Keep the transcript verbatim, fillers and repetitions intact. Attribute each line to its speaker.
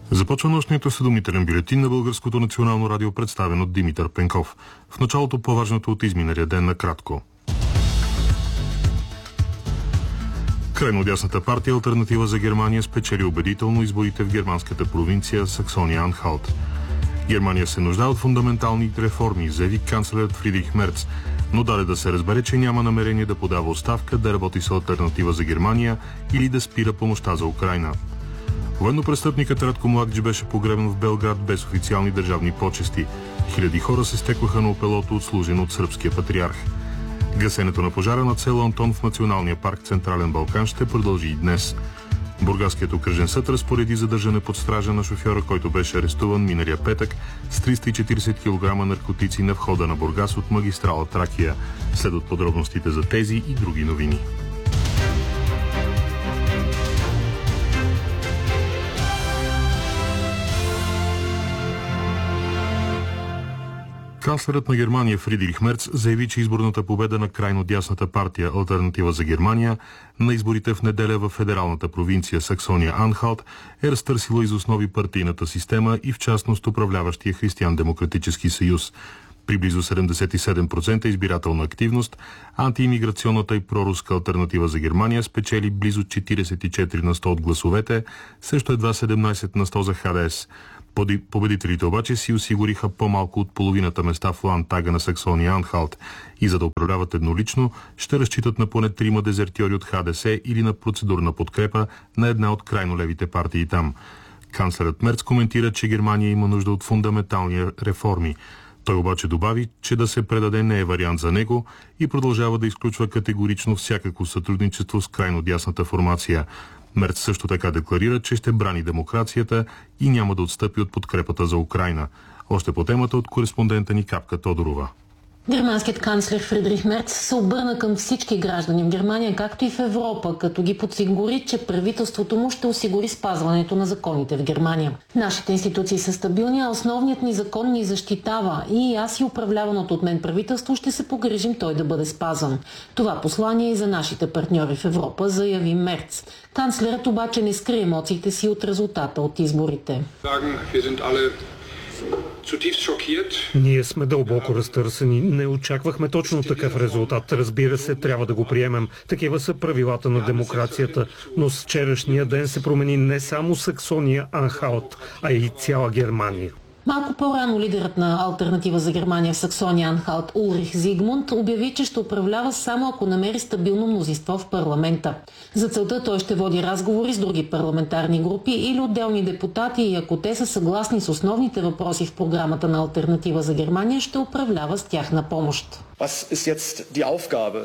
Speaker 1: Започва нощният осведомителен бюлетин на Българското национално радио, представен от Димитър Пенков. В началото по-важното от изминалия ден накратко. Крайно дясната партия Алтернатива за Германия спечели убедително изборите в германската провинция Саксония-Анхалт. Германия се нуждае от фундаментални реформи, заяви канцлерът Фридрих Мерц, но даде да се разбере, че няма намерение да подава оставка, да работи с Алтернатива за Германия или да спира помощта за Украйна. Военнопрестъпникът Радко Младич беше погребан в Белград без официални държавни почести. Хиляди хора се стекваха на опелото, отслужено от сръбския патриарх. Гасенето на пожара над село Антон в Националния парк Централен Балкан ще продължи и днес. Бургаският окръжен съд разпореди задържане под стража на шофьора, който беше арестуван миналия петък с триста и четиридесет килограма наркотици на входа на Бургас от магистрала Тракия. Следват подробностите за тези и други новини. Канцлерът на Германия Фридрих Мерц заяви, че изборната победа на крайно дясната партия Алтернатива за Германия на изборите в неделя в федералната провинция Саксония-Анхалт е разтърсила из основи партийната система и в частност управляващия Християн-демократически съюз. При близо седемдесет и седем процента избирателна активност, антиимиграционната и проруска Алтернатива за Германия спечели близо четиридесет и четири на сто от гласовете, също едва седемнадесет на сто за ХДС. Победителите обаче си осигуриха по-малко от половината места в Ландтага на Саксония-Анхалт и за да управляват еднолично, ще разчитат на поне трима дезертьори от ХДС или на процедурна подкрепа на една от крайно левите партии там. Канцлерът Мерц коментира, че Германия има нужда от фундаментални реформи. Той обаче добави, че да се предаде не е вариант за него и продължава да изключва категорично всякакво сътрудничество с крайно дясната формация. Мерц също така декларира, че ще брани демокрацията и няма да отстъпи от подкрепата за Украйна. Още по темата от кореспондента ни Капка Тодорова.
Speaker 2: Германският канцлер Фридрих Мерц се обърна към всички граждани в Германия, както и в Европа, като ги подсигури, че правителството му ще осигури спазването на законите в Германия. Нашите институции са стабилни, а основният ни закон ни защитава и аз и управляваното от мен правителство ще се погрижим той да бъде спазван. Това послание е и за нашите партньори в Европа, заяви Мерц. Канцлерът обаче не скри емоциите си от резултата от изборите.
Speaker 3: Ние сме дълбоко разтърсени. Не очаквахме точно такъв резултат. Разбира се, трябва да го приемем. Такива са правилата на демокрацията. Но с вчерашния ден се промени не само Саксония-Анхалт, а и цяла Германия.
Speaker 2: Малко по-рано лидерът на Алтернатива за Германия в Саксония-Анхалт Улрих Зигмунд обяви, че ще управлява само ако намери стабилно мнозинство в парламента. За целта той ще води разговори с други парламентарни групи или отделни депутати и ако те са съгласни с основните въпроси в програмата на Алтернатива за Германия, ще управлява с тяхна помощ.